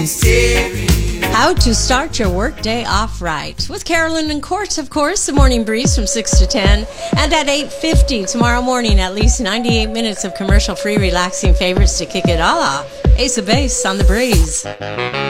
How to start your workday off right. With Carolyn and Courts, of course, the Morning Breeze from 6 to 10. And at 8:50 tomorrow morning, at least 98 minutes of commercial-free relaxing favorites to kick it all off. Ace of Base on the Breeze.